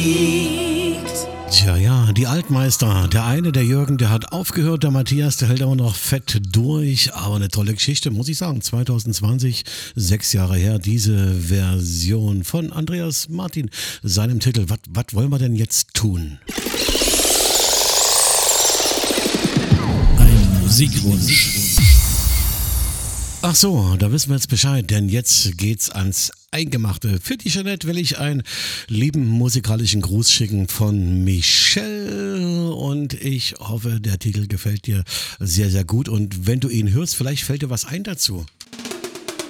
Tja, ja, die Altmeister. Der eine, der Jürgen, der hat aufgehört, der Matthias, der hält aber noch fett durch. Aber eine tolle Geschichte, muss ich sagen. 2020, 6 Jahre her, diese Version von Andreas Martin, seinem Titel. Was wollen wir denn jetzt tun? Ein Musikwunsch. Ach so, da wissen wir jetzt Bescheid, denn jetzt geht's ans Eingemachte. Für die Jeanette will ich einen lieben musikalischen Gruß schicken von Michelle und ich hoffe, der Titel gefällt dir sehr, sehr gut und wenn du ihn hörst, vielleicht fällt dir was ein dazu.